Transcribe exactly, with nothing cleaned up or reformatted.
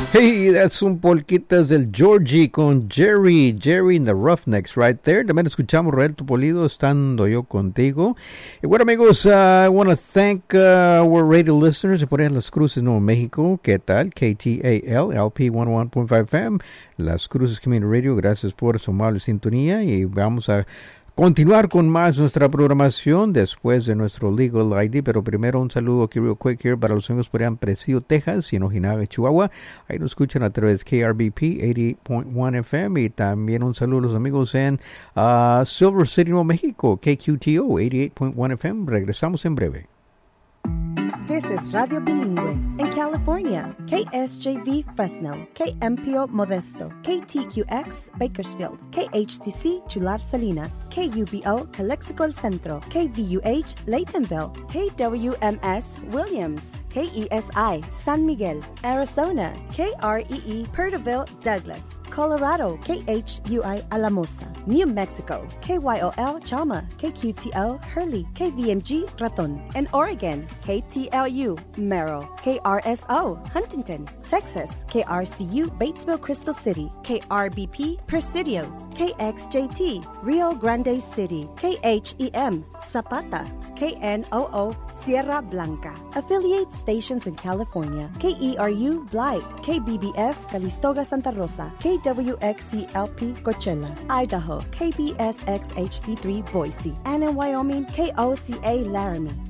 Hey, that's un polquitas del Georgie con Jerry, Jerry and the Roughnecks right there. También escuchamos Roel Topolido, Estando Yo Contigo. Y bueno, amigos, uh, I want to thank uh, our radio listeners por ahí en Las Cruces, Nuevo México. ¿Qué tal? K T A L, L P ciento uno punto cinco F M, Las Cruces Community Radio. Gracias por su amable sintonía y vamos a continuar con más nuestra programación después de nuestro Legal I D, pero primero un saludo aquí real quick here para los amigos por allá en Presidio, Texas y en Ojinaga, Chihuahua. Ahí nos escuchan a través de K R B P ochenta y ocho punto uno F M y también un saludo a los amigos en uh, Silver City, Nuevo México, K Q T O ochenta y ocho punto uno F M. Regresamos en breve. This is Radio Bilingüe in California, K S J V Fresno, K M P O Modesto, K T Q X Bakersfield, K H T C Chular Salinas, K U B O Calexico El Centro, K V U H Laytonville, K W M S Williams, K E S I San Miguel, Arizona, K R E E Perterville Douglas, Colorado, K H U I Alamosa, New Mexico, K Y O L Chama, K Q T O Hurley, K V M G Raton, and Oregon, K T L U Merrill, K R S O Huntington, Texas, K R C U Batesville Crystal City, K R B P Presidio, K X J T Rio Grande City, K H E M Zapata, K N O O Sierra Blanca. Affiliate stations in California, K E R U Blight, K B B F Calistoga Santa Rosa, K W X C L P Coachella, Idaho, K B S X H D three Boise, and in Wyoming, K O C A Laramie.